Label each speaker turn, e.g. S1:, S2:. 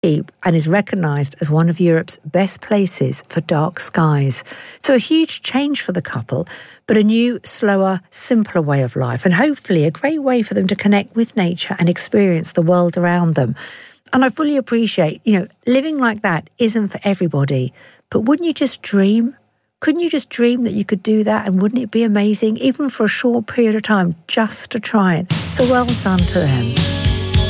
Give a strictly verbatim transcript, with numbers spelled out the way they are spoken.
S1: and is recognised as one of Europe's best places for dark skies. So a huge change for the couple, but a new, slower, simpler way of life, and hopefully a great way for them to connect with nature and experience the world around them. And I fully appreciate, you know, living like that isn't for everybody, but wouldn't you just dream? Couldn't you just dream that you could do that, and wouldn't it be amazing, even for a short period of time, just to try it? So well done to them.